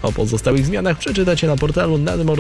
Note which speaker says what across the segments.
Speaker 1: O pozostałych zmianach przeczytacie na portalu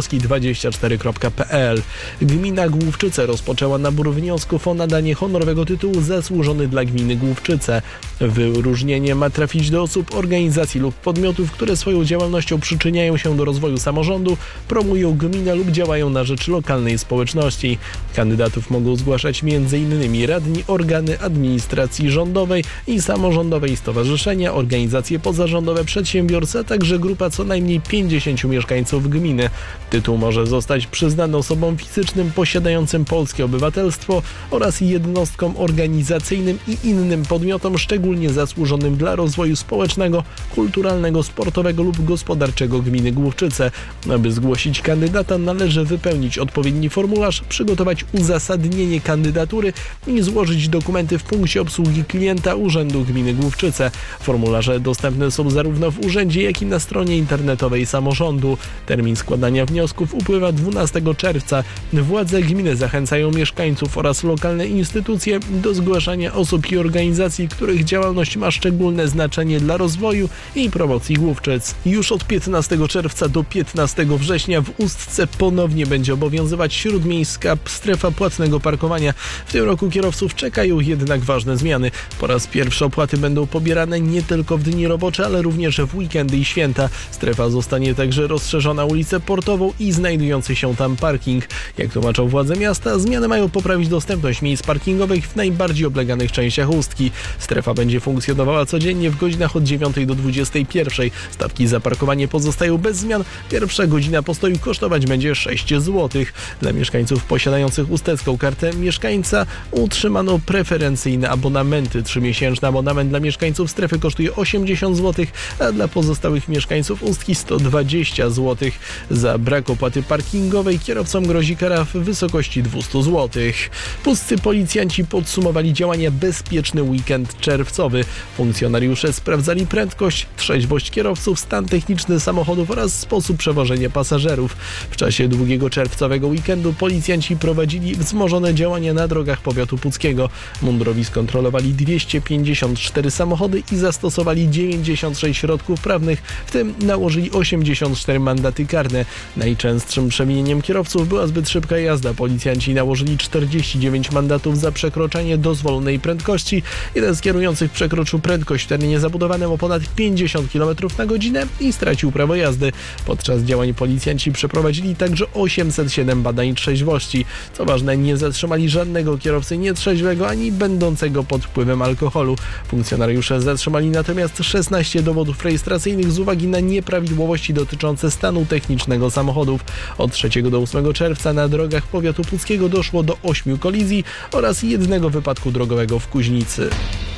Speaker 1: nadmorski24.pl. Gmina Główczyce rozpoczęła nabór wniosków o nadanie honorowego tytułu Zasłużony dla Gminy Główczyce. Wyróżnienie ma trafić do osób, organizacji lub podmiotów, które swoją działalnością przyczyniają się do rozwoju samorządu, promują gminę lub działają na rzecz lokalnej społeczności. Kandydatów mogą zgłaszać m.in. radni, organy administracji rządowej i samorządowej, stowarzyszenia, organizacje pozarządowe, przedsiębiorcy, a także grupa co najmniej 50 mieszkańców gminy. Tytuł może zostać przyznany osobom fizycznym posiadającym polskie obywatelstwo oraz jednostkom organizacyjnym i innym podmiotom szczególnie zasłużonym dla rozwoju społecznego, kulturalnego, sportowego lub gospodarczego gminy Główczyce. Aby zgłosić kandydata, należy wypełnić odpowiedni formularz, przygotować uzasadnienie kandydatury i złożyć dokumenty w punkcie obsługi klienta Urzędu Gminy Główczyce. Formularze dostępne są zarówno w urzędzie, jak i na stronie internetowej samorządu. Termin składania wniosków upływa 12 czerwca. Władze gminy zachęcają mieszkańców oraz lokalne instytucje do zgłaszania osób i organizacji, których działalność ma szczególne znaczenie dla rozwoju i promocji Główczyc. Już od 15 czerwca do 15 września w Ustce ponownie będzie obowiązywać śródmiejska strefa płatnego parkowania. W tym roku kierowców czekają jednak ważne zmiany. Po raz pierwszy opłaty będą pobierane nie tylko w dni robocze, ale również w weekendy i święta. Strefa zostanie także rozszerzona o ulicę Portową i znajdujący się tam parking. Jak tłumaczą władze miasta, zmiany mają poprawić dostępność miejsc parkingowych w najbardziej obleganych częściach Ustki. Strefa będzie funkcjonowała codziennie w godzinach od 9 do 21. Stawki za parkowanie pozostają bez zmian. Pierwsza godzina postoju kosztować będzie 6 zł. Dla mieszkańców posiadających ustecką kartę mieszkańca utrzymano preferencyjne abonamenty. 3-miesięczny abonament dla mieszkańców strefy kosztuje 80 zł, a dla pozostałych mieszkańców Ustki 120 zł. Za brak opłaty parkingowej kierowcom grozi kara w wysokości 200 zł. Puscy policjanci podsumowali działania Bezpieczny Weekend Czerwcowy. Funkcjonariusze sprawdzali prędkość, trzeźwość kierowców, stan techniczny samochodów oraz sposób przewożenia pasażerów. W czasie długiego czerwcowego weekendu policjanci prowadzili wzmożone działania na drogach powiatu puckiego. Mundurowi skontrolowali 254 samochody i zastosowali 96 środków prawnych, w tym nałożyli 84 mandaty karne. Najczęstszym przewinieniem kierowców była zbyt szybka jazda. Policjanci nałożyli 49 mandatów za przekroczenie dozwolonej prędkości. Jeden z kierujących przekroczył prędkość w terenie zabudowanym o ponad 50 km na godzinę i stracił prawo jazdy. Podczas działań policjanci przeprowadzili także 807 badań trzeźwości. Co ważne, nie zatrzymali żadnego kierowcy nietrzeźwego ani będącego pod wpływem alkoholu. Funkcjonariusze zatrzymali natomiast 16 dowodów rejestracyjnych z uwagi na nieprawidłowości dotyczące stanu technicznego samochodów. Od 3 do 8 czerwca na drogach powiatu puckiego doszło do 8 kolizji oraz jednego wypadku drogowego w Kuźnicy.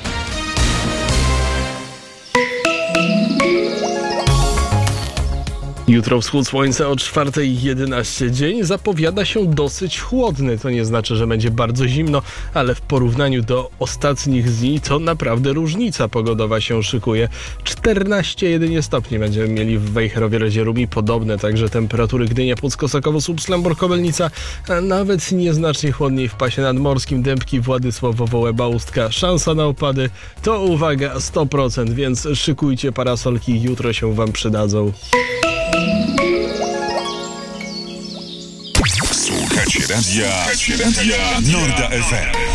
Speaker 1: Jutro wschód słońca o 4:11. Dzień zapowiada się dosyć chłodny. To nie znaczy, że będzie bardzo zimno, ale w porównaniu do ostatnich dni to naprawdę różnica pogodowa się szykuje. 14 jedynie stopni będziemy mieli w Wejherowie, Radzierum i podobne także temperatury Gdynia, Puck, Kosakowo, Słupsk, Slambork, Kobelnica, a nawet nieznacznie chłodniej w pasie nadmorskim, Dębki, Władysławowo, Łeba, Ustka. Szansa na opady to uwaga 100%, więc szykujcie parasolki, jutro się wam przydadzą.
Speaker 2: Słuchacie radia Norda FM.